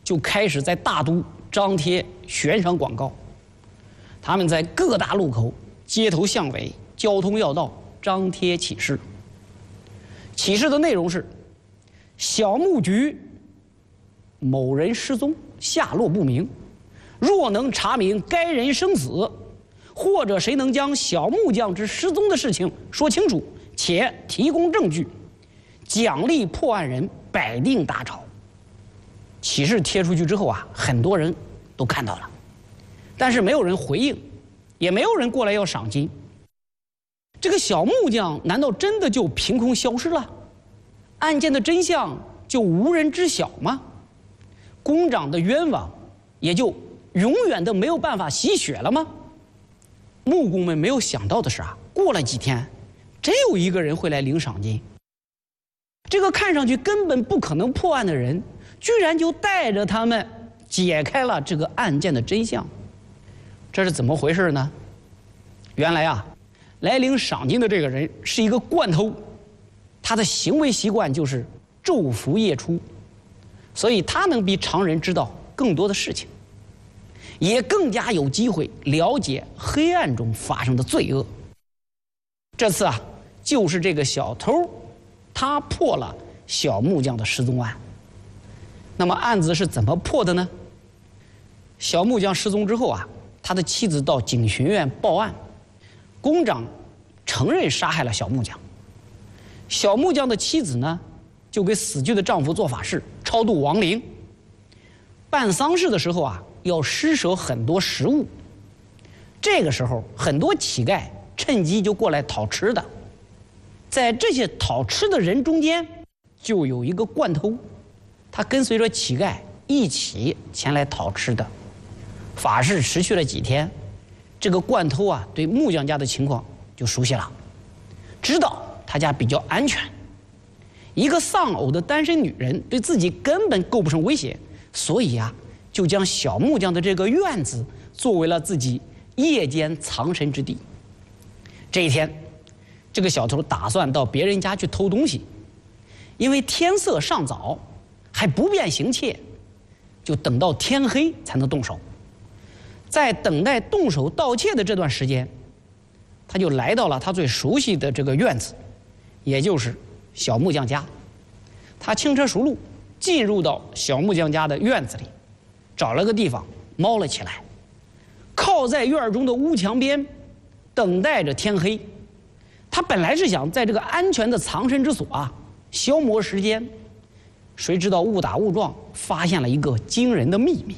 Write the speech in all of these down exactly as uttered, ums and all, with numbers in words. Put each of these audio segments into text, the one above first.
就开始在大都张贴悬赏广告。他们在各大路口、街头巷尾、交通要道张贴启事。启事的内容是：小木局某人失踪，下落不明。若能查明该人生死，或者谁能将小木匠之失踪的事情说清楚，且提供证据，奖励破案人百锭大钞。启事贴出去之后啊，很多人都看到了，但是没有人回应，也没有人过来要赏金。这个小木匠难道真的就凭空消失了？案件的真相就无人知晓吗？工长的冤枉也就永远的没有办法洗雪了吗？木工们没有想到的是啊，过了几天，真有一个人会来领赏金。这个看上去根本不可能破案的人，居然就带着他们解开了这个案件的真相。这是怎么回事呢？原来啊，来领赏金的这个人是一个惯偷，他的行为习惯就是昼伏夜出，所以他能比常人知道更多的事情，也更加有机会了解黑暗中发生的罪恶。这次啊，就是这个小偷，他破了小木匠的失踪案。那么案子是怎么破的呢？小木匠失踪之后啊，他的妻子到警巡院报案，工长承认杀害了小木匠。小木匠的妻子呢，就给死去的丈夫做法事，超度亡灵。办丧事的时候啊，要施舍很多食物。这个时候，很多乞丐趁机就过来讨吃的。在这些讨吃的人中间，就有一个惯偷，他跟随着乞丐一起前来讨吃的。法事持续了几天，这个惯偷啊，对木匠家的情况就熟悉了，知道他家比较安全。一个丧偶的单身女人对自己根本构不成威胁，所以啊，就将小木匠的这个院子作为了自己夜间藏身之地。这一天，这个小偷打算到别人家去偷东西，因为天色尚早，还不便行窃，就等到天黑才能动手。在等待动手盗窃的这段时间，他就来到了他最熟悉的这个院子，也就是小木匠家。他轻车熟路进入到小木匠家的院子里，找了个地方猫了起来，靠在院中的屋墙边，等待着天黑。他本来是想在这个安全的藏身之所啊消磨时间，谁知道误打误撞发现了一个惊人的秘密。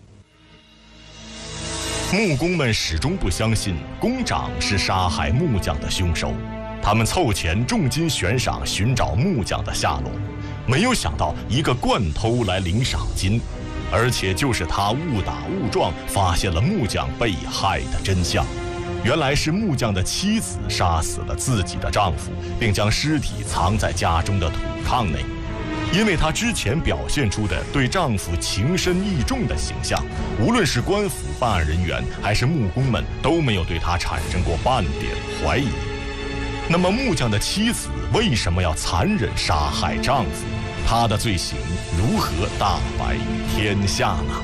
木工们始终不相信工长是杀害木匠的凶手，他们凑钱重金悬赏寻找木匠的下落，没有想到一个惯偷来领赏金，而且就是他误打误撞发现了木匠被害的真相。原来是木匠的妻子杀死了自己的丈夫，并将尸体藏在家中的土炕内。因为她之前表现出的对丈夫情深义重的形象，无论是官府办案人员还是木工们都没有对她产生过半点怀疑。那么木匠的妻子为什么要残忍杀害丈夫？她的罪行如何大白于天下呢？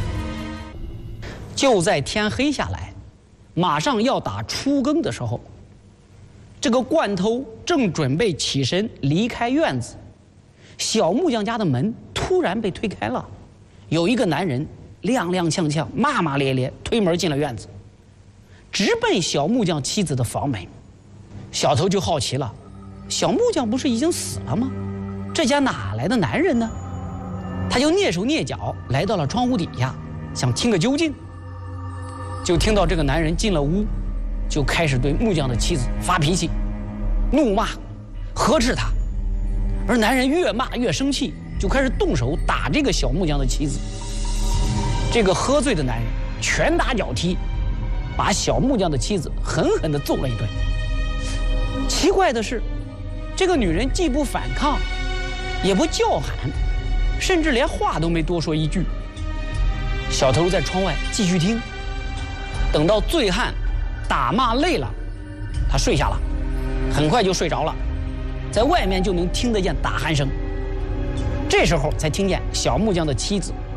就在天黑下来，马上要打初更的时候，这个惯偷正准备起身离开院子，小木匠家的门突然被推开了，有一个男人踉踉跄跄、骂骂咧咧推门进了院子，直奔小木匠妻子的房门。小偷就好奇了，小木匠不是已经死了吗？这家哪来的男人呢？他就蹑手蹑脚来到了窗户底下，想听个究竟。就听到这个男人进了屋，就开始对木匠的妻子发脾气，怒骂、呵斥他。而男人越骂越生气，就开始动手打这个小木匠的妻子。这个喝醉的男人拳打脚踢，把小木匠的妻子狠狠地揍了一顿。奇怪的是，这个女人既不反抗，也不叫喊，甚至连话都没多说一句。小偷在窗外继续听，等到醉汉打骂累了，他睡下了，很快就睡着了，在外面就能听得见打鼾声。这时候才听见小木匠的妻子